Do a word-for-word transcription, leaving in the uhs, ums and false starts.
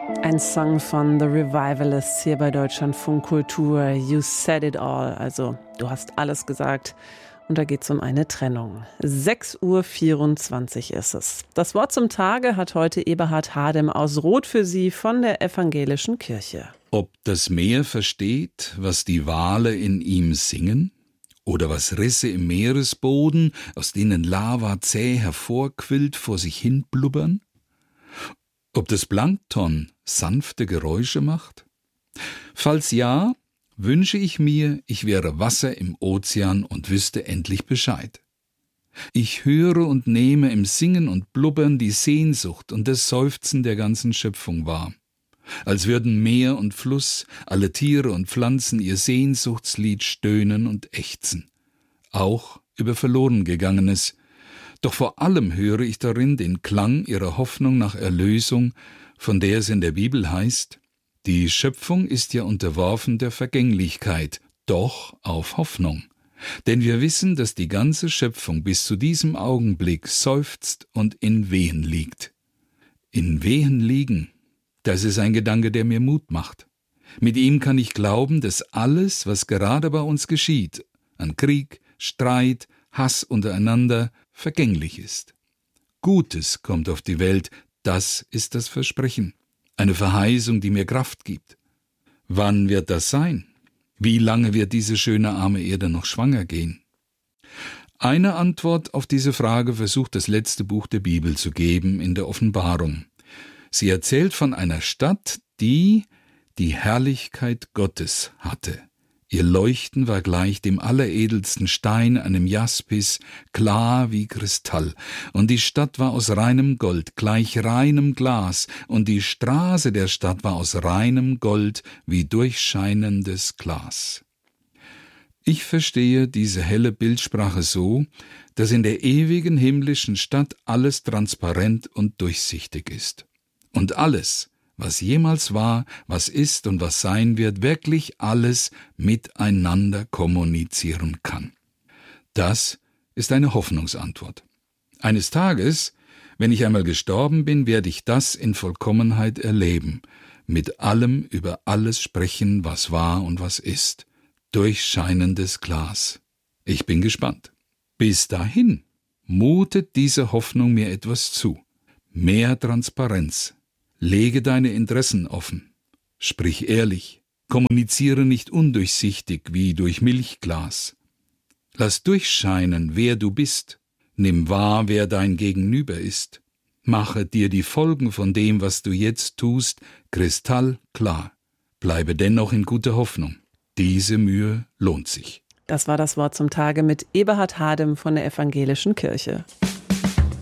Ein Song von The Revivalists hier bei Deutschlandfunk Kultur. You said it all. Also, du hast alles gesagt. Und da geht es um eine Trennung. sechs Uhr vierundzwanzig ist es. Das Wort zum Tage hat heute Eberhard Hadem aus Roth für Sie von der Evangelischen Kirche. Ob das Meer versteht, was die Wale in ihm singen? Oder was Risse im Meeresboden, aus denen Lava zäh hervorquillt, vor sich hin blubbern? Ob das Plankton sanfte Geräusche macht? Falls ja, wünsche ich mir, ich wäre Wasser im Ozean und wüsste endlich Bescheid. Ich höre und nehme im Singen und Blubbern die Sehnsucht und das Seufzen der ganzen Schöpfung wahr. Als würden Meer und Fluss, alle Tiere und Pflanzen ihr Sehnsuchtslied stöhnen und ächzen. Auch über Verlorengegangenes. Doch vor allem höre ich darin den Klang ihrer Hoffnung nach Erlösung, von der es in der Bibel heißt: Die Schöpfung ist ja unterworfen der Vergänglichkeit, doch auf Hoffnung. Denn wir wissen, dass die ganze Schöpfung bis zu diesem Augenblick seufzt und in Wehen liegt. In Wehen liegen, das ist ein Gedanke, der mir Mut macht. Mit ihm kann ich glauben, dass alles, was gerade bei uns geschieht, an Krieg, Streit, Hass untereinander, vergänglich ist. Gutes kommt auf die Welt, das ist das Versprechen. Eine Verheißung, die mir Kraft gibt. Wann wird das sein? Wie lange wird diese schöne arme Erde noch schwanger gehen? Eine Antwort auf diese Frage versucht das letzte Buch der Bibel zu geben in der Offenbarung. Sie erzählt von einer Stadt, die die Herrlichkeit Gottes hatte. Ihr Leuchten war gleich dem alleredelsten Stein, einem Jaspis, klar wie Kristall. Und die Stadt war aus reinem Gold, gleich reinem Glas. Und die Straße der Stadt war aus reinem Gold, wie durchscheinendes Glas. Ich verstehe diese helle Bildsprache so, dass in der ewigen himmlischen Stadt alles transparent und durchsichtig ist. Und alles, was jemals war, was ist und was sein wird, wirklich alles miteinander kommunizieren kann. Das ist eine Hoffnungsantwort. Eines Tages, wenn ich einmal gestorben bin, werde ich das in Vollkommenheit erleben, mit allem über alles sprechen, was war und was ist, durchscheinendes Glas. Ich bin gespannt. Bis dahin mutet diese Hoffnung mir etwas zu. Mehr Transparenz. Lege deine Interessen offen. Sprich ehrlich. Kommuniziere nicht undurchsichtig wie durch Milchglas. Lass durchscheinen, wer du bist. Nimm wahr, wer dein Gegenüber ist. Mache dir die Folgen von dem, was du jetzt tust, kristallklar. Bleibe dennoch in guter Hoffnung. Diese Mühe lohnt sich. Das war das Wort zum Tage mit Eberhard Hadem von der Evangelischen Kirche.